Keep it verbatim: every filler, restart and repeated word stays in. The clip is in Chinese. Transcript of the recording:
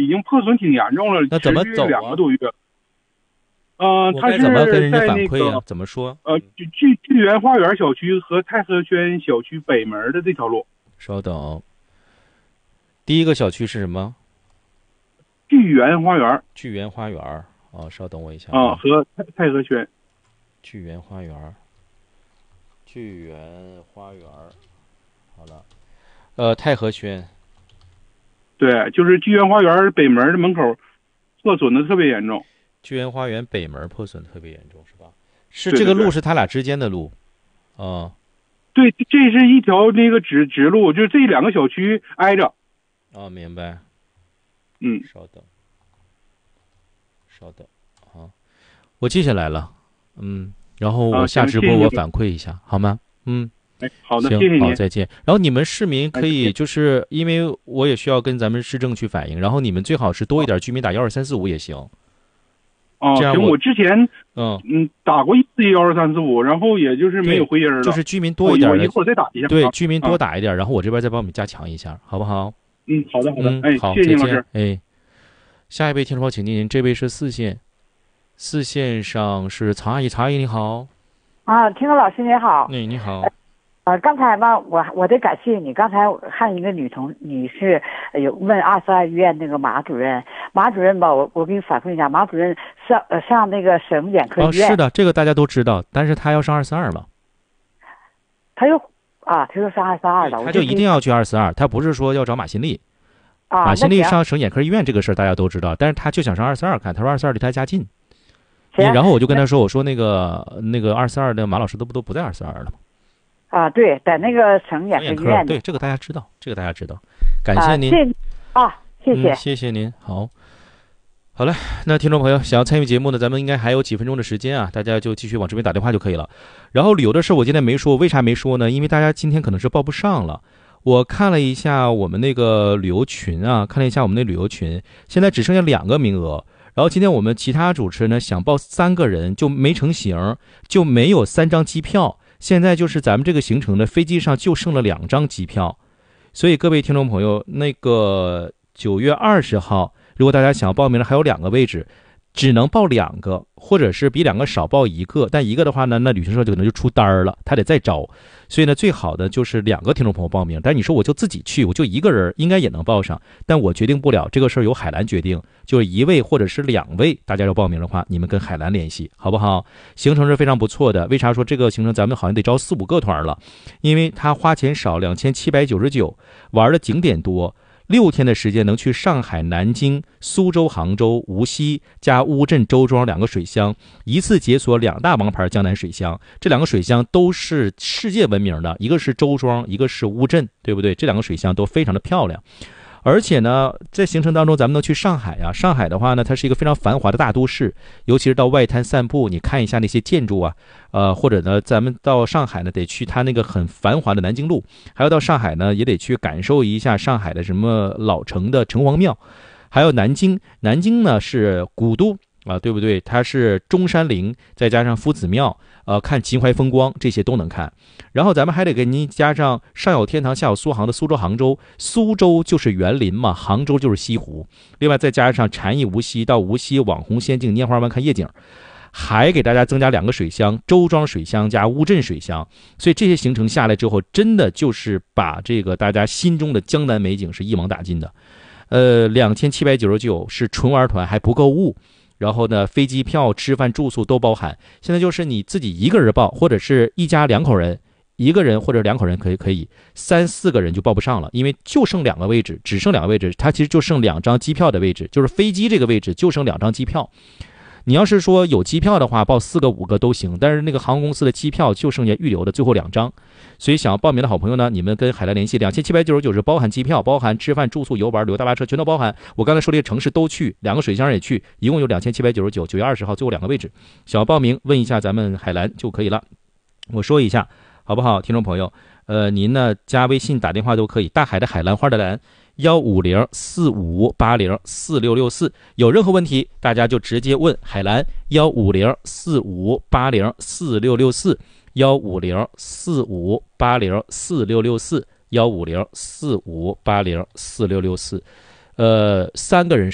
已经破损挺严重了， 那怎么走啊？ 两个多月。呃，他是怎么跟人家在那反馈啊？ 个怎么说？ 呃，聚聚聚源花园小区和太和轩小区北门的这条路。 稍等，第一个小区是什么？ 聚源花园。 聚源花园啊、哦，稍等我一下啊，和太太和轩。 聚源花园，聚源花园，好了，呃，太和轩。 对，就是聚源花园北门的门口破损的特别严重。 聚源花园北门破损特别严重，是吧？是这个路是他俩之间的路，啊、哦。 对，这是一条那个直直路，就是这两个小区挨着。 哦，明白。 嗯， 稍等，稍等，好，我记下来了。嗯，然后我下直播我反馈一下，啊、好吗？嗯， 哎，好的， 行， 谢谢您， 好，再见。然后你们市民可以，就是因为我也需要跟咱们市政去反映，然后你们最好是多一点居民打幺二三四五也行。 哦，行，我之前嗯嗯打过一次幺二三四五，然后也就是没有回音了。 就是居民多一点， 我一会儿再打一下。 对，居民多打一点，然后我这边再帮你们加强一下，好不好？ 嗯，好的，好的， 嗯、 哎， 好， 谢谢老师。 哎，下一位听众朋友，请您，这位是四线，四线上是曹阿姨，曹阿姨你好。 啊，听众老师你好。 哎，你好。 呃，刚才吧，我我得感谢你。刚才看一个女同女士有问二十二医院那个马主任，马主任吧，我我给你反馈一下，马主任上呃上那个省眼科医院。 哦，是的，这个大家都知道，但是他要上二四二了。 他又啊，他又上二四二了， 他就一定要去二四二，他不是说要找马新丽。 啊， 马新丽上省眼科医院这个事儿大家都知道，但是他就想上二四二看，他说二四二离他家近。然后我就跟他说，我说那个那个二四二的马老师都不都不在二四二了。 啊，对，在那个省眼科医院。 对，这个大家知道，这个大家知道。感谢您。 啊，谢谢、 嗯，谢谢您。好，好嘞。那听众朋友想要参与节目呢，咱们应该还有几分钟的时间啊，大家就继续往这边打电话就可以了。然后旅游的事我今天没说，为啥没说呢？因为大家今天可能是报不上了。我看了一下我们那个旅游群啊，看了一下我们那旅游群，现在只剩下两个名额。然后今天我们其他主持人呢想报三个人就没成型，就没有三张机票。现在就是咱们这个行程的飞机上就剩了两张机票，所以各位听众朋友，那个九月二十号，如果大家想要报名的还有两个位置，只能报两个，或者是比两个少报一个，但一个的话呢，那旅行社就可能就出单了，他得再招。所以呢，最好的就是两个听众朋友报名。但是你说我就自己去，我就一个人，应该也能报上，但我决定不了，这个事儿由海澜决定，就是一位或者是两位，大家要报名的话，你们跟海澜联系，好不好？行程是非常不错的。为啥说这个行程咱们好像得招四五个团了？因为他花钱少，两千七百九十九，玩的景点多。六天的时间能去上海、南京、苏州、杭州、无锡加乌镇、周庄两个水乡，一次解锁两大王牌江南水乡。这两个水乡都是世界闻名的，一个是周庄，一个是乌镇，对不对？这两个水乡都非常的漂亮。而且呢，在行程当中，咱们能去上海啊。上海的话呢，它是一个非常繁华的大都市，尤其是到外滩散步，你看一下那些建筑啊，呃，或者呢，咱们到上海呢，得去它那个很繁华的南京路，还要到上海呢，也得去感受一下上海的什么老城的城隍庙，还有南京。南京呢是古都啊，对不对？它是中山陵，再加上夫子庙，呃，看秦淮风光，这些都能看。然后咱们还得给您加上上有天堂，下有苏杭的苏州、杭州。苏州就是园林嘛，杭州就是西湖。另外再加上禅意无锡，到无锡网红仙境拈花湾看夜景。还给大家增加两个水乡，周庄水乡加乌镇水乡。所以这些行程下来之后，真的就是把这个大家心中的江南美景是一网打尽的。呃，两千七百九十九是纯玩团，还不购物。然后呢，飞机票、吃饭、住宿都包含。现在就是你自己一个人报，或者是一家两口人，一个人或者两口人可以可以，三四个人就报不上了，因为就剩两个位置，只剩两个位置，它其实就剩两张机票的位置，就是飞机这个位置就剩两张机票。你要是说有机票的话，报四个五个都行，但是那个航空公司的机票就剩下预留的最后两张，所以想要报名的好朋友呢，你们跟海澜联系，两千七百九十九是包含机票，包含吃饭、住宿、游玩、旅游大巴车全都包含。我刚才说这些城市都去，两个水乡也去，一共有两千七百九十九，九月二十号最后两个位置，想要报名问一下咱们海澜就可以了。我说一下好不好，听众朋友？呃，您呢加微信、打电话都可以，大海的海，兰花的兰。幺五零四五八零四六六四，有任何问题大家就直接问海澜。幺五零四五八零四六六四，幺五零四五八零四六六四，幺五零四五八零四六六四。呃，三个人